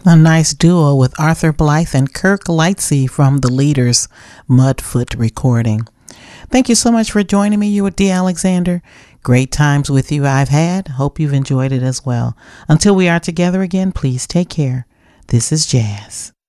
A nice duo with Arthur Blythe and Kirk Lightsey from The Leaders Mudfoot recording. Thank you so much for joining me. You were D. Alexander. Great times with you I've had. Hope you've enjoyed it as well. Until we are together again, please take care. This is Jazz.